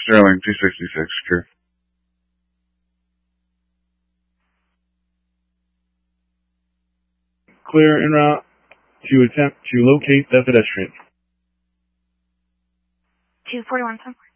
Sterling, 266, true. Clear en route to attempt to locate the pedestrian. 241 10.